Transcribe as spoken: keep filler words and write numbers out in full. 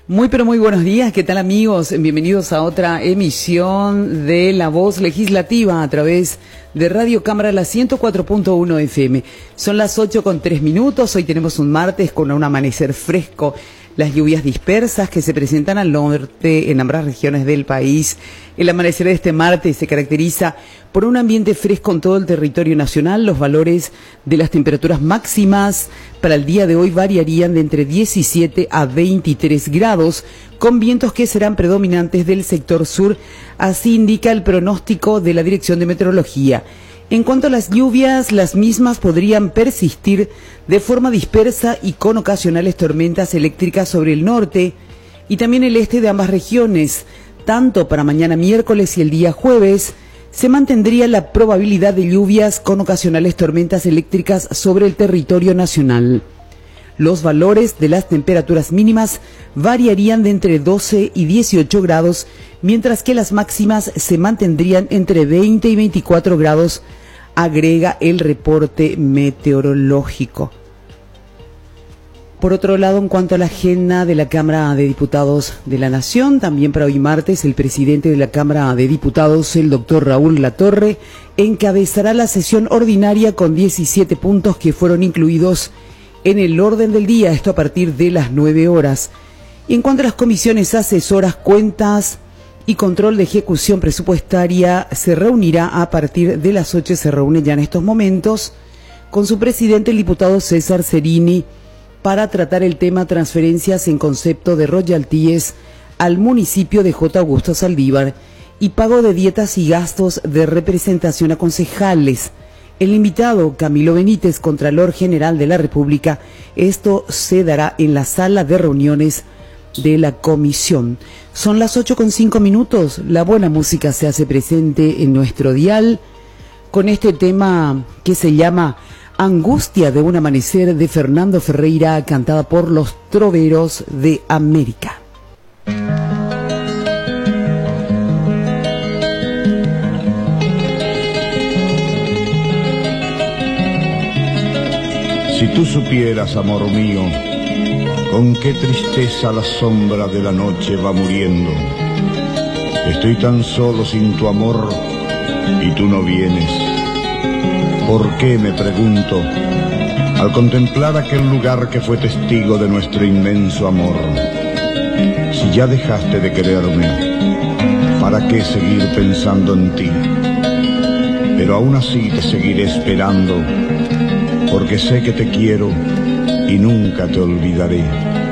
Muy pero muy buenos días, ¿qué tal amigos? Bienvenidos a otra emisión de La Voz Legislativa a través de Radio Cámara La ciento cuatro punto uno F M. Son las ocho con tres minutos, hoy tenemos un martes con un amanecer fresco. Las lluvias dispersas que se presentan al norte en ambas regiones del país. El amanecer de este martes se caracteriza por un ambiente fresco en todo el territorio nacional. Los valores de las temperaturas máximas para el día de hoy variarían de entre diecisiete a veintitrés grados, con vientos que serán predominantes del sector sur, así indica el pronóstico de la Dirección de Meteorología. En cuanto a las lluvias, las mismas podrían persistir de forma dispersa y con ocasionales tormentas eléctricas sobre el norte y también el este de ambas regiones. Tanto para mañana miércoles y el día jueves se mantendría la probabilidad de lluvias con ocasionales tormentas eléctricas sobre el territorio nacional. Los valores de las temperaturas mínimas variarían de entre doce y dieciocho grados, mientras que las máximas se mantendrían entre veinte y veinticuatro grados, agrega el reporte meteorológico. Por otro lado, en cuanto a la agenda de la Cámara de Diputados de la Nación, también para hoy martes, el presidente de la Cámara de Diputados, el doctor Raúl Latorre, encabezará la sesión ordinaria con diecisiete puntos que fueron incluidos en el orden del día, esto a partir de las nueve horas. En cuanto a las comisiones asesoras, cuentas y control de ejecución presupuestaria, se reunirá a partir de las ocho, se reúne ya en estos momentos con su presidente, el diputado César Cerini, para tratar el tema transferencias en concepto de royalties al municipio de J. Augusto Saldívar y pago de dietas y gastos de representación a concejales. El invitado, Camilo Benítez, Contralor General de la República, esto se dará en la sala de reuniones de la comisión. Son las ocho con cinco minutos, la buena música se hace presente en nuestro dial con este tema que se llama Angustia de un amanecer de Fernando Ferreira, cantada por los Troveros de América. Si tú supieras, amor mío, con qué tristeza la sombra de la noche va muriendo. Estoy tan solo sin tu amor y tú no vienes. ¿Por qué, me pregunto, al contemplar aquel lugar que fue testigo de nuestro inmenso amor? Si ya dejaste de quererme, ¿para qué seguir pensando en ti? Pero aún así te seguiré esperando, porque sé que te quiero y nunca te olvidaré.